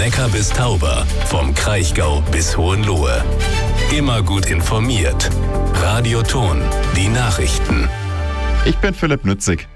Neckar bis Tauber, vom Kraichgau bis Hohenlohe. Immer gut informiert. Radio Thon, die Nachrichten. Ich bin Philipp Nützig.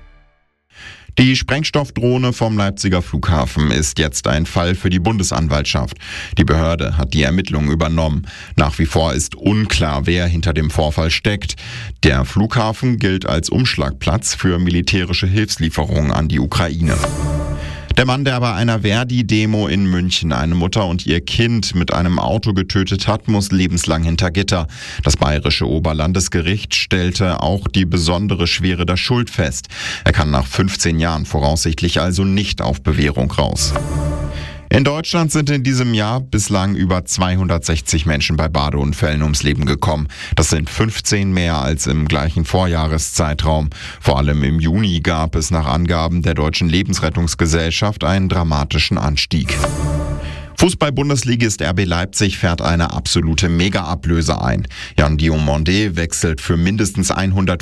Die Sprengstoffdrohne vom Leipziger Flughafen ist jetzt ein Fall für die Bundesanwaltschaft. Die Behörde hat die Ermittlungen übernommen. Nach wie vor ist unklar, wer hinter dem Vorfall steckt. Der Flughafen gilt als Umschlagplatz für militärische Hilfslieferungen an die Ukraine. Der Mann, der bei einer Verdi-Demo in München eine Mutter und ihr Kind mit einem Auto getötet hat, muss lebenslang hinter Gitter. Das bayerische Oberlandesgericht stellte auch die besondere Schwere der Schuld fest. Er kann nach 15 Jahren voraussichtlich also nicht auf Bewährung raus. In Deutschland sind in diesem Jahr bislang über 260 Menschen bei Badeunfällen ums Leben gekommen. Das sind 15 mehr als im gleichen Vorjahreszeitraum. Vor allem im Juni gab es nach Angaben der Deutschen Lebensrettungsgesellschaft einen dramatischen Anstieg. Fußball-Bundesligist RB Leipzig fährt eine absolute Mega-Ablöse ein. Jan Diomande wechselt für mindestens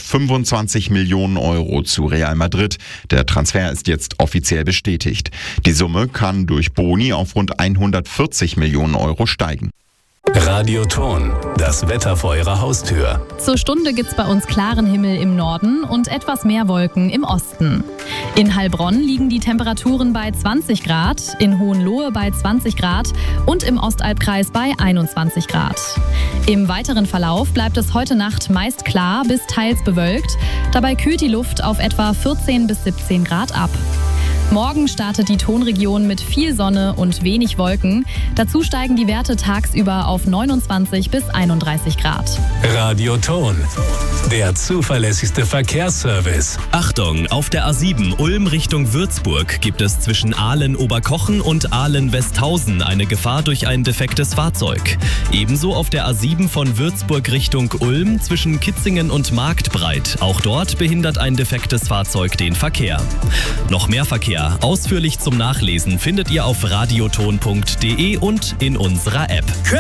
125 Millionen Euro zu Real Madrid. Der Transfer ist jetzt offiziell bestätigt. Die Summe kann durch Boni auf rund 140 Millionen Euro steigen. Radio Thon, das Wetter vor Ihrer Haustür. Zur Stunde gibt's bei uns klaren Himmel im Norden und etwas mehr Wolken im Osten. In Heilbronn liegen die Temperaturen bei 20 Grad, in Hohenlohe bei 20 Grad und im Ostalbkreis bei 21 Grad. Im weiteren Verlauf bleibt es heute Nacht meist klar bis teils bewölkt. Dabei kühlt die Luft auf etwa 14 bis 17 Grad ab. Morgen startet die Thonregion mit viel Sonne und wenig Wolken. Dazu steigen die Werte tagsüber auf 29 bis 31 Grad. Radio Thon, der zuverlässigste Verkehrsservice. Achtung, auf der A7 Ulm Richtung Würzburg gibt es zwischen Aalen-Oberkochen und Aalen-Westhausen eine Gefahr durch ein defektes Fahrzeug. Ebenso auf der A7 von Würzburg Richtung Ulm zwischen Kitzingen und Marktbreit. Auch dort behindert ein defektes Fahrzeug den Verkehr. Noch mehr Verkehr ausführlich zum Nachlesen findet ihr auf radiothon.de und in unserer App.